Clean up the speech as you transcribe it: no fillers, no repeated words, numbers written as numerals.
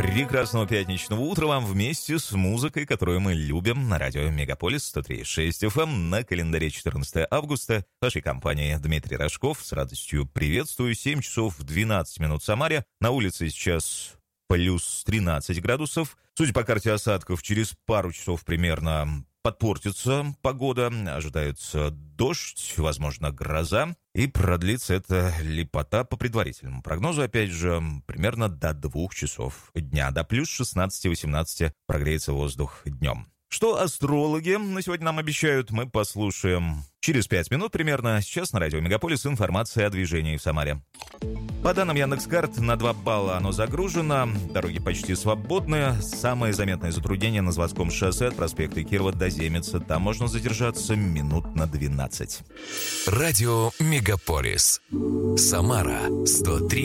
Прекрасного пятничного утра вам вместе с музыкой, которую мы любим на радио Мегаполис 103.6 FM на календаре 14 августа. В вашей компании Дмитрий Рожков. С радостью приветствую. 7 часов 12 минут в Самаре. На улице сейчас плюс 13 градусов. Судя по карте осадков, через пару часов примерно подпортится погода. Ожидается дождь, возможно, гроза. И продлится эта лепота по предварительному прогнозу, опять же, примерно до 2 часов дня. До плюс 16-18 прогреется воздух днем. Что астрологи на сегодня нам обещают, мы послушаем через 5 минут примерно. Сейчас на радио Мегаполис информация о движении в Самаре. По данным Яндекс.Карт, на 2 балла оно загружено, дороги почти свободны. Самое заметное затруднение на Заводском шоссе от проспекта Кирова до Земица. Там можно задержаться минут на 12. Радио Мегаполис. Самара 103.